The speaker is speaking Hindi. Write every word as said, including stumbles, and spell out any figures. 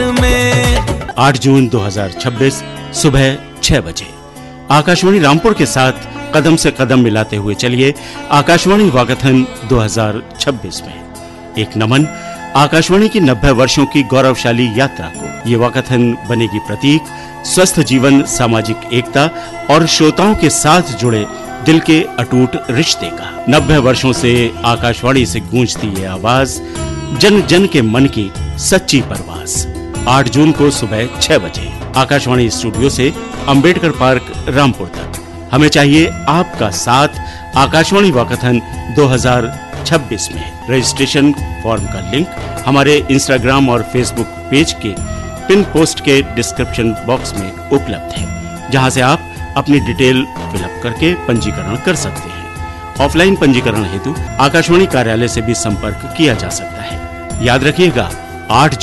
मन में। आठ जून दो हज़ार छब्बीस सुबह छह बजे आकाशवाणी रामपुर के साथ कदम से कदम मिलाते हुए चलिए आकाशवाणी वाकाथन दो हज़ार छब्बीस में। एक नमन आकाशवाणी की नब्बे वर्षों की गौरवशाली यात्रा को। ये वाकाथन बनेगी प्रतीक स्वस्थ जीवन, सामाजिक एकता और श्रोताओं के साथ जुड़े दिल के अटूट रिश्ते का। नब्बे वर्षों से आकाशवाणी से गूंजती ये आवाज, जन जन के मन की सच्ची परवास। आठ जून को सुबह छह बजे आकाशवाणी स्टूडियो से अंबेडकर पार्क रामपुर तक हमें चाहिए आपका साथ। आकाशवाणी वाकाथन दो हज़ार छब्बीस में रजिस्ट्रेशन फॉर्म का लिंक हमारे इंस्टाग्राम और फेसबुक पेज के पिन पोस्ट के डिस्क्रिप्शन बॉक्स में उपलब्ध है, जहां से आप अपनी डिटेल फिलअप करके पंजीकरण कर सकते हैं। ऑफलाइन पंजीकरण हेतु आकाशवाणी कार्यालय से भी संपर्क किया जा सकता है। याद रखिएगा, आठ